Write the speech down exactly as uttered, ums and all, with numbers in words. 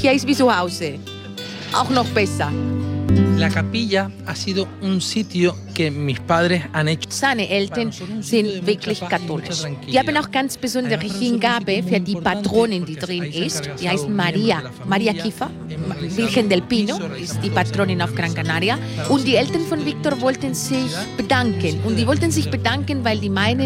Hier ist wie zu Hause. Auch noch besser. La capilla ha sido un sitio que mis padres han hecho. Seine Eltern sind wirklich katholisch. Die haben auch ganz besondere Hingabe für die Patronin, die drin ist. Die heißt Maria, Maria Kiefer. Virgen del Pino ist die Patronin auf Gran Canaria. Und die Eltern von Victor wollten sich bedanken. Und die wollten sich bedanken, weil die meinen,